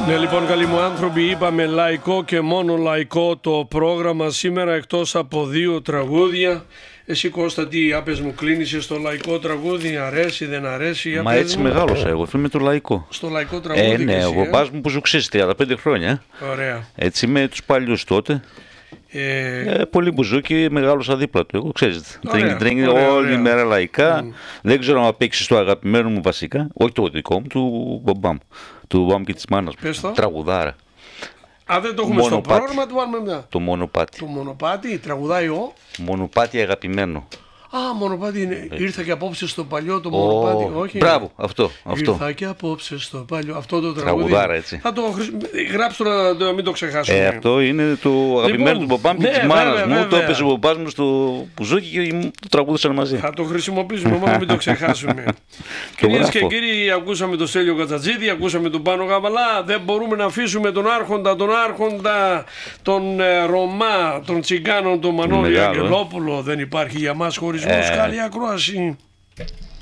Ναι, λοιπόν, καλοί μου άνθρωποι, είπαμε λαϊκό και μόνο λαϊκό το πρόγραμμα σήμερα, εκτός από 2 τραγούδια. Εσύ, Κώστα, τι άπες μου, κλείνεις στο λαϊκό τραγούδι, αρέσει, δεν αρέσει? Μα έτσι μεγάλωσα εγώ, είμαι το λαϊκό. Στο λαϊκό τραγούδι ναι, ο μπαμπάς μου που ζουξίσει 35 χρόνια. Ωραία. Έτσι με τους παλιούς τότε. Πολύ μπουζούκι, μεγάλωσα δίπλα του. Εγώ ξέρεις, τρίγει όλη μέρα λαϊκά. Δεν ξέρω αν παίξει το αγαπημένο μου βασικά. Όχι το δικό μου, του μπαμπά μου. Του μπαμπά μου και της μάνας μου. Τραγουδάρα. Δεν το έχουμε στο πρόγραμμα, του βάλουμε μια. Το μονοπάτι. Το μονοπάτι, τραγουδάει ο. Μονοπάτι αγαπημένο. Μονοπάτι είναι. Ήρθα και απόψε στο παλιό το μονοπάτι. Όχι. Μπράβο, αυτό. Ήρθα και απόψε στο παλιό. Αυτό το τραγούδι. Τραγουδάρα, έτσι. Θα το γράψω να μην το ξεχάσουμε. Αυτό είναι το αγαπημένο του μπαμπά μου και της μάνας μου. Το έπαιζε ο μπαμπάς μου στο μπουζούκι και το τραγούδισαν μαζί. Θα το χρησιμοποιήσουμε μόνο μην το ξεχάσουμε. Κυρίες και κύριοι, ακούσαμε τον Στέλιο Κατσατζίδη, ακούσαμε τον Πάνο Γαβαλά. Δεν μπορούμε να αφήσουμε τον άρχοντα, τον Ρωμά, τον Τσιγκάνο, τον Μανώλη Αγγελόπουλο. Δεν υπάρχει για μας χωρισμός. Καλή ακρόαση.